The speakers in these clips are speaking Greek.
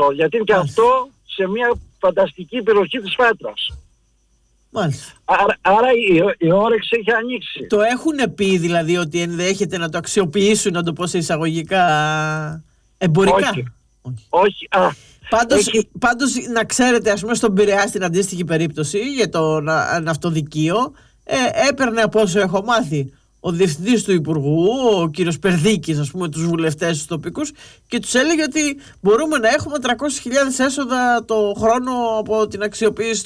αυτό. Γιατί είναι και αυτό σε μια φανταστική περιοχή της Πάτρας. Μάλιστα. Άρα η όρεξη έχει ανοίξει. Το έχουν πει δηλαδή ότι ενδέχεται να το αξιοποιήσουν, να το πω σε εισαγωγικά εμπορικά? Όχι. Πάντως να ξέρετε, ας πούμε στον Πειραιά στην αντίστοιχη περίπτωση για το ναυτοδικείο, έπαιρνε από όσο έχω μάθει ο διευθυντής του Υπουργού, ο κύριος Περδίκης, ας πούμε, τους βουλευτές τους τοπικούς, και τους έλεγε ότι μπορούμε να έχουμε 300.000 έσοδα το χρόνο από την αξιοποίηση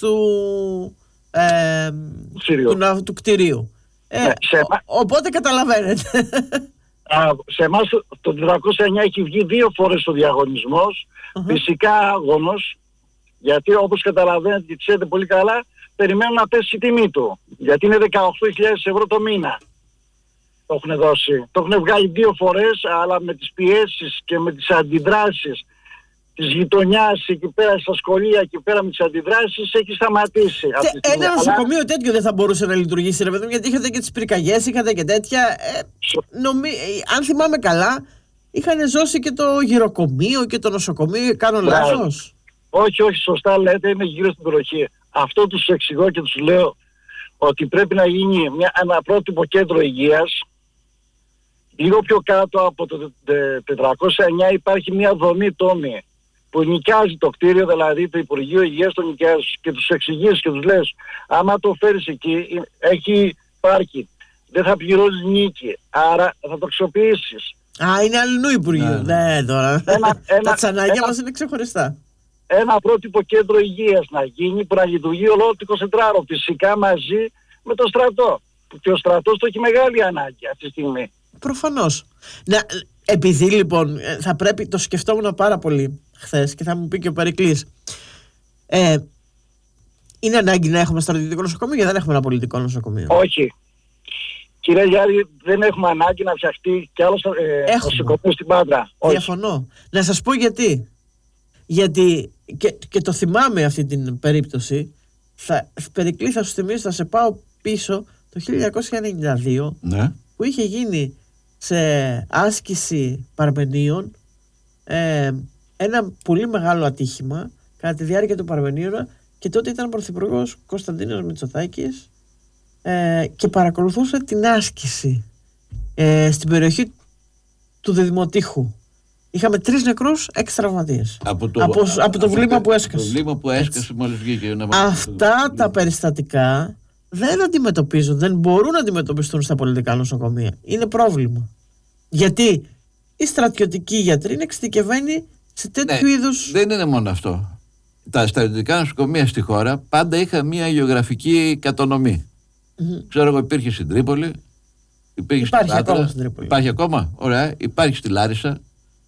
του κτηρίου. Οπότε καταλαβαίνετε. Σε εμάς το 409 έχει βγει 2 φορές ο διαγωνισμός, φυσικά άγωνος, γιατί όπως καταλαβαίνετε και ξέρετε πολύ καλά, περιμένουν να πέσει η τιμή του, γιατί είναι 18.000 ευρώ το μήνα. Το έχουν δώσει. Το έχουν βγάλει 2 φορές, αλλά με τις πιέσεις και με τις αντιδράσεις της γειτονιάς εκεί πέρα στα σχολεία, εκεί πέρα με τις αντιδράσεις, έχει σταματήσει. Ένα νοσοκομείο τέτοιο δεν θα μπορούσε να λειτουργήσει, ρε παιδί μου, γιατί είχατε και τις πυρκαγιές, είχατε και τέτοια. Αν θυμάμαι καλά, είχαν ζώσει και το γυροκομείο και το νοσοκομείο. Κάνω λάθος? Όχι, σωστά λέτε, είναι γύρω στην περιοχή. Αυτό τους εξηγώ και τους λέω ότι πρέπει να γίνει ένα πρότυπο κέντρο υγείας. Λίγο πιο κάτω από το 409 υπάρχει μια δομή τόμη που νοικιάζει το κτίριο, δηλαδή το Υπουργείο Υγείας το νοικιάζει, και τους εξηγείς και τους λες, άμα το φέρεις εκεί, έχει πάρκι, δεν θα πληρώσεις νίκη, άρα θα το αξιοποιήσεις. Είναι αλληνού Υπουργείο. Ναι, τώρα. Τα τσανάκια μας είναι ξεχωριστά. Ένα πρότυπο κέντρο υγείας να γίνει που να λειτουργεί ολόκληρο 24ωρο, φυσικά μαζί με το στρατό. Και ο στρατός το έχει μεγάλη ανάγκη αυτή τη στιγμή. Προφανώς. Επειδή λοιπόν θα πρέπει, το σκεφτόμουν πάρα πολύ χθες και θα μου πει και ο Περικλής, είναι ανάγκη να έχουμε στρατιωτικό νοσοκομείο ή δεν έχουμε ένα πολιτικό νοσοκομείο? Όχι. Κύριε Γιάννη, δεν έχουμε ανάγκη να φτιαχτεί κι άλλο νοσοκομείο στην Πάτρα. Διαφωνώ. Να σας πω γιατί. Γιατί και το θυμάμαι αυτή την περίπτωση. Περικλή, θα σου θυμίσω, θα σε πάω πίσω το 1992, ναι, που είχε γίνει σε άσκηση Παρμενίων ένα πολύ μεγάλο ατύχημα κατά τη διάρκεια των Παρμενίων, και τότε ήταν πρωθυπουργός Κωνσταντίνος Μητσοτάκης και παρακολουθούσε την άσκηση στην περιοχή του Διδημοτήχου. Είχαμε 3 νεκρούς, 6 τραυματίες από το βλήμα που έσκασε. Το βλήμα που έσκασε μόλις βγήκε. Αυτά τα περιστατικά δεν αντιμετωπίζουν, δεν μπορούν να αντιμετωπιστούν στα πολιτικά νοσοκομεία. Είναι πρόβλημα. Γιατί οι στρατιωτικοί γιατροί είναι εξειδικευμένοι σε τέτοιου είδους. Δεν είναι μόνο αυτό. Τα στρατιωτικά νοσοκομεία στη χώρα πάντα είχαν μια γεωγραφική κατονομή. Ξέρω εγώ, υπήρχε στην Τρίπολη, υπήρχε στην Πάτρα. Υπάρχει ακόμα, ωραία. Υπάρχει στη Λάρισα.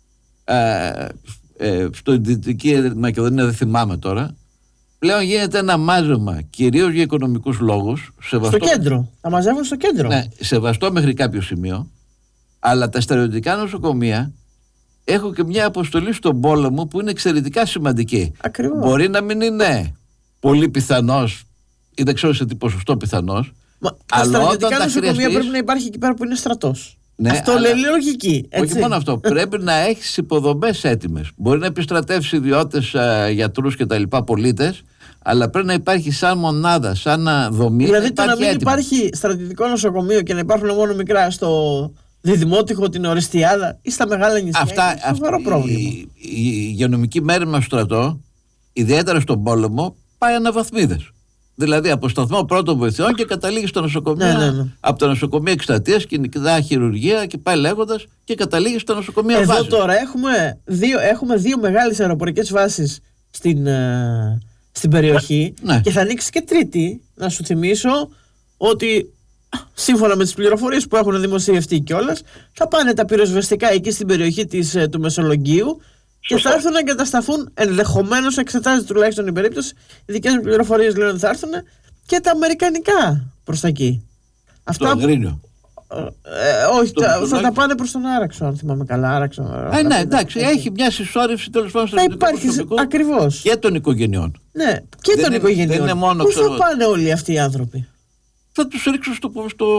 Στο Δυτική Μακεδονία δεν θυμάμαι τώρα. Πλέον γίνεται ένα μάζεμα κυρίως για οικονομικούς λόγους. Στο κέντρο. Τα μαζεύουν στο κέντρο. Ναι, σεβαστό μέχρι κάποιο σημείο. Αλλά τα στρατιωτικά νοσοκομεία έχουν και μια αποστολή στον πόλεμο που είναι εξαιρετικά σημαντική. Ακριβώς. Μπορεί να μην είναι πολύ πιθανός ή δεν ξέρω σε τι ποσοστό πιθανός. Τα στρατιωτικά νοσοκομεία πρέπει να υπάρχει εκεί πέρα που είναι στρατός. Ναι, αυτό λέει λογική. Έτσι. Όχι μόνο αυτό. Πρέπει να έχεις υποδομές έτοιμες. Μπορεί να επιστρατεύσει ιδιώτες, γιατρούς και τα λοιπά, πολίτες, αλλά πρέπει να υπάρχει σαν μονάδα, σαν δομή. Δηλαδή το να μην υπάρχει στρατιωτικό νοσοκομείο και να υπάρχουν μόνο μικρά στο Διδημότυχο, την Ορεστιάδα ή στα μεγάλα νησιά. Αυτά είναι σοβαρό πρόβλημα. Η υγειονομική μέρη μας στο στρατό, ιδιαίτερα στον πόλεμο, πάει αναβαθμίδες. Δηλαδή από σταθμό πρώτων βοηθειών και καταλήγει στο νοσοκομείο. Ναι. Από το νοσοκομείο Εκστρατείας, κοινικά χειρουργία και πάει λέγοντας και καταλήγει στο νοσοκομείο βάσης. Εδώ τώρα έχουμε 2 μεγάλες αεροπορικές βάσεις στην περιοχή, και θα ανοίξει και τρίτη. Να σου θυμίσω ότι σύμφωνα με τις πληροφορίες που έχουν δημοσιευτεί κιόλας, θα πάνε τα πυροσβεστικά εκεί στην περιοχή του Μεσολογγίου. Και θα έρθουν να εγκατασταθούν, ενδεχομένως, εξετάζεται τουλάχιστον η περίπτωση. Οι δικές μου πληροφορίες λένε ότι θα έρθουν και τα αμερικανικά προς τα εκεί. Αυτά. Το Αγρίνιο. Όχι, θα τα πάνε προς τον Άραξο, αν θυμάμαι καλά. Άραξο, ναι, εντάξει, έχει μια συσσόρευση τέλος πάντων στο προσωπικό. Ακριβώς. Και των οικογενειών. Ναι, και των οικογενειών. Δεν είναι μόνο, πού θα πάνε όλοι αυτοί οι άνθρωποι? Θα τους ρίξουν στο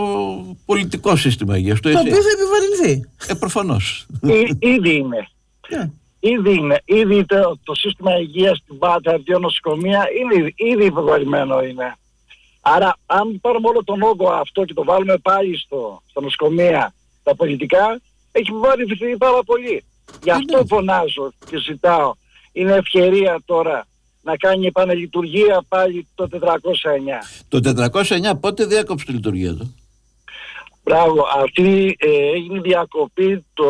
πολιτικό σύστημα υγείας. Το οποίο θα επιβαρυνθεί. Προφανώς. Ήδη είναι. Yeah. Ήδη το σύστημα υγείας στην Πάτρα, δύο νοσοκομεία, ήδη υποβαρημένο είναι. Άρα αν πάρουμε όλο τον όγκο αυτό και το βάλουμε πάλι στα νοσοκομεία, τα πολιτικά, έχει βαρυθεί πάρα πολύ. Γι' αυτό φωνάζω και ζητάω. Είναι ευκαιρία τώρα να κάνει επαναλειτουργία πάλι το 409. Το 409 πότε διάκοψε τη λειτουργία του? Μπράβο, αυτή έγινε διακοπή το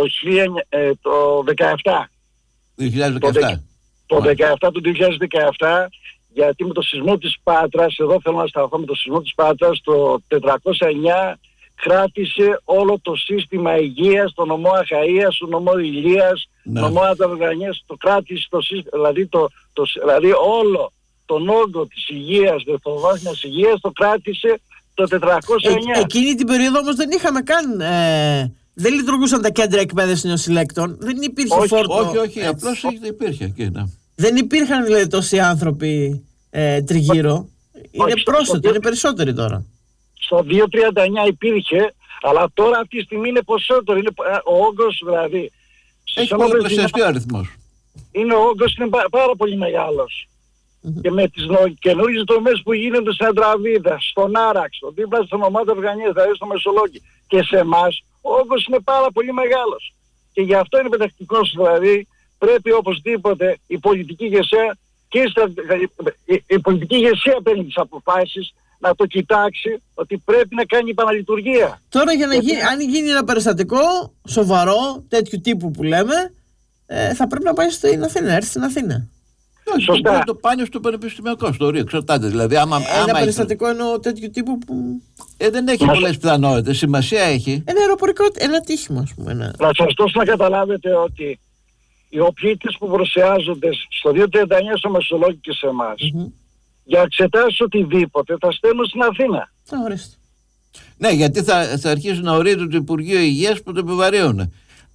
2017. 2017. Το 2017, γιατί με το σεισμό της Πάτρας, εδώ θέλω να σταθώ με το σεισμό της Πάτρας, το 409 κράτησε όλο το σύστημα υγείας, το νομό Αχαΐας, το νομό Ηλίας, το νομό Ανταβγανίας, το κράτησε το σύστημα, δηλαδή όλο τον όγκο της υγείας, δευτεροβάθμιας υγείας, το κράτησε το 409. Εκείνη την περίοδο όμως δεν είχαμε καν... δεν λειτουργούσαν τα κέντρα εκπαίδευσης νεοσυλλέκτων. Δεν υπήρχε φόρτο. Όχι, απλώς υπήρχε εκεί. Δεν υπήρχαν δηλαδή τόσοι άνθρωποι τριγύρω. Είναι πρόσθετο, είναι περισσότεροι τώρα. Στο 239 υπήρχε, αλλά τώρα αυτή τη στιγμή είναι περισσότερο. Είναι ο όγκος δηλαδή. Έχει πολλαπλασιαστεί ο αριθμός. Ο όγκος είναι πάρα πολύ μεγάλος. Και με τις καινούργιες δομές που γίνονται στην Αντραβίδα, στον Άραξο, δίπλα στην ομάδα Αυγανίας, δηλαδή στο Μεσολόγγι και σε εμάς, ο όγκος είναι πάρα πολύ μεγάλος. Και γι' αυτό είναι πετακτικός, δηλαδή πρέπει οπωσδήποτε η πολιτική ηγεσία η πολιτική ηγεσία παίρνει τις αποφάσεις να το κοιτάξει ότι πρέπει να κάνει επαναλειτουργία. Τώρα αν γίνει ένα περιστατικό σοβαρό τέτοιου τύπου που λέμε, θα πρέπει να πάει στην Αθήνα, να έρθει στην Αθήνα. Σωστά. Το πάνιο στο πανεπιστημιακό, στο Ρίο, εξαρτάται. Δηλαδή, άμα περιστατικό εννοώ τέτοιου τύπου που. Δεν έχει πολλές πιθανότητες. Σημασία έχει. Ένα αεροπορικό, ένα τύχημα, ας πούμε. Να σας δώσω να καταλάβετε ότι οι οπλίτες που προσιάζονται στο 239 στο Μεσολόγγι και σε εμάς, για εξετάσεις οτιδήποτε, θα στέλνουν στην Αθήνα. Ορίστε. Ναι, γιατί θα αρχίσουν να ορίζουν το Υπουργείο Υγείας που το επιβαρύνουν.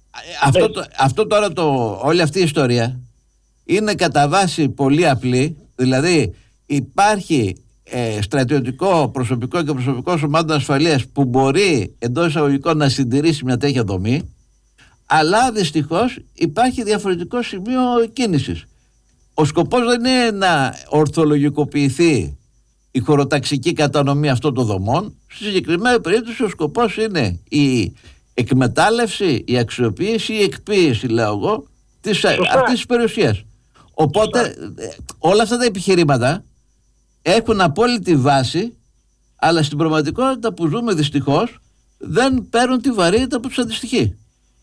Αυτό τώρα όλη αυτή η ιστορία είναι κατά βάση πολύ απλή. Δηλαδή υπάρχει στρατιωτικό προσωπικό και προσωπικό σωμάτων ασφαλείας που μπορεί εντός εισαγωγικών να συντηρήσει μια τέτοια δομή, αλλά δυστυχώς υπάρχει διαφορετικό σημείο κίνησης. Ο σκοπός δεν είναι να ορθολογικοποιηθεί η χωροταξική κατανομή αυτών των δομών. Στη συγκεκριμένη περίπτωση ο σκοπός είναι η εκμετάλλευση, η αξιοποίηση, η εκποίηση, λέω εγώ, αυτής της περιουσίας. Οπότε όλα αυτά τα επιχειρήματα έχουν απόλυτη βάση, αλλά στην πραγματικότητα που ζούμε δυστυχώς δεν παίρνουν τη βαρύτητα που τους αντιστοιχεί.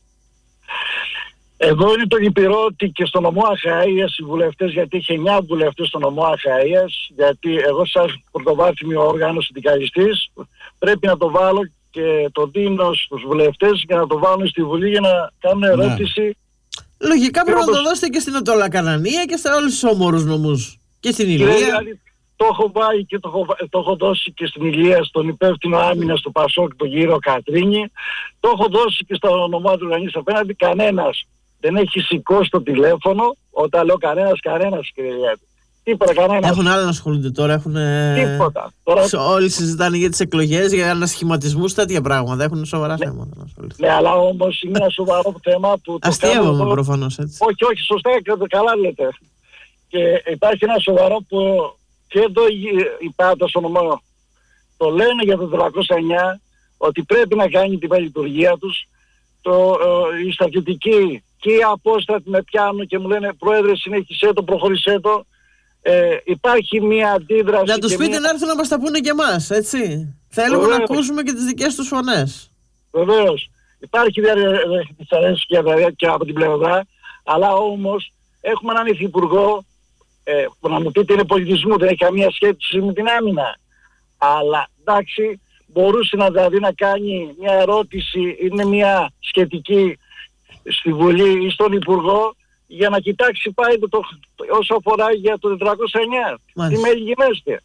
Εδώ είναι το λυπηρό ότι και στο νομό Αχαΐας οι βουλευτές, γιατί είχε 9 βουλευτές στο νομό Αχαΐας, γιατί εγώ σαν πρωτοβάθμιο όργανο συνδικαλιστής πρέπει να το βάλω και το δίνω στους βουλευτές για να το βάλουν στη Βουλή για να κάνουν ερώτηση. Λογικά πρέπει να το δώσετε και στην Ατολακανανία και σε όλους τους όμορους νομούς. Και στην Ηλία. Δηλαδή, το έχω βάλει και το έχω δώσει και στην Ηλία, στον υπεύθυνο άμυνας του Πασόκ, τον κύριο Κατρίνη. Το έχω δώσει και στο νομό του Λανής απέναντι. Κανένας δεν έχει σηκώσει το τηλέφωνο. Όταν λέω κανένας, κύριε Γιάννη. Τίποτα, κανένας. Έχουν άλλα να ασχολούνται τώρα. Τίποτα. Όλοι συζητάνε για τις εκλογές, για ανασχηματισμούς, τέτοια πράγματα. Έχουν σοβαρά θέματα να ασχοληθούν. Ναι, αλλά όμως είναι ένα σοβαρό θέμα που. Αστείευομαι προφανώς έτσι. Όχι, σωστά, καλά λέτε. Και υπάρχει ένα σοβαρό που και εδώ η Πάτρα στο νομό το λένε για το 409 ότι πρέπει να κάνει την λειτουργία τους. Οι στρατιωτικοί και οι απόστατοι με πιάνουν και μου λένε πρόεδρε συνέχισέ το, προχωρησέ το. Υπάρχει μια αντίδραση. Να τους πείτε να έρθουν να μας τα πούνε και εμάς, έτσι. Θέλουμε να ακούσουμε και τις δικές τους φωνές. Βεβαίως. Υπάρχει δυσαρέσκεια και από την πλευρά, αλλά όμως έχουμε έναν υφυπουργό που να μου πείτε είναι πολιτισμού, δεν έχει καμία σχέση με την άμυνα. Αλλά εντάξει, μπορούσε δηλαδή να κάνει μια ερώτηση, είναι μια σχετική στη Βουλή ή στον Υπουργό για να κοιτάξει πάλι όσο αφορά για το 409. Τι με γινέστε.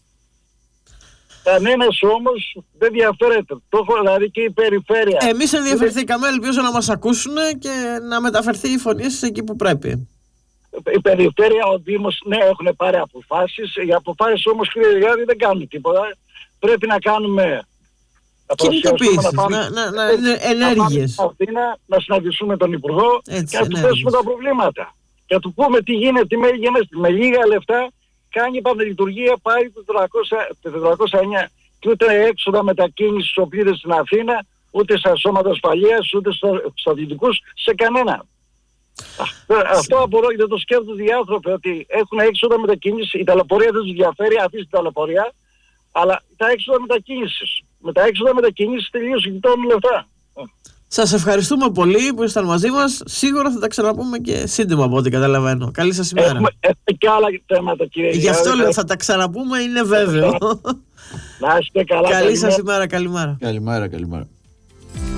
Κανένας όμως δεν ενδιαφέρεται. Το έχω δηλαδή και η περιφέρεια. Εμείς ενδιαφερθήκαμε, ελπίζω να μας ακούσουν και να μεταφερθεί η φωνή σας εκεί που πρέπει. Η περιφέρεια, ο Δήμος, ναι, έχουν πάρει αποφάσεις. Οι αποφάσεις όμως, κύριε Γιάννη, δεν κάνουν τίποτα. Πρέπει να κάνουμε Κινητοποιήσεις, να είναι ενέργειες. Να συναντηθούμε τον Υπουργό και να του θέσουμε τα προβλήματα. Και να του πούμε τι γίνεται, τι με λίγα λεφτά κάνει η πανελειτουργία, πάει το 409 και ούτε έξοδα μετακίνησης οπλίδες στην Αθήνα, ούτε στα σώματα ασφαλείας, ούτε στα δυτικούς, σε κανένα. Αυτό απορώ, δεν το σκέφτονται οι άνθρωποι, ότι έχουν έξοδα μετακίνησης, η ταλαιπωρία δεν τους ενδιαφέρει, αφήσει την ταλαιπωρία, αλλά τα έξοδα μετακίνησης. Με τα έξοδα μετακίνησης τελείως γλιτώνουν λεφτά. Σας ευχαριστούμε πολύ που ήσασταν μαζί μας. Σίγουρα θα τα ξαναπούμε και σύντομα από ό,τι καταλαβαίνω. Καλή σας ημέρα. Έχουμε και άλλα θέματα, κύριε. Γι' αυτό λέω θα τα ξαναπούμε, είναι βέβαιο. Να είστε καλά. Καλή σας ημέρα, καλημέρα. Καλημέρα.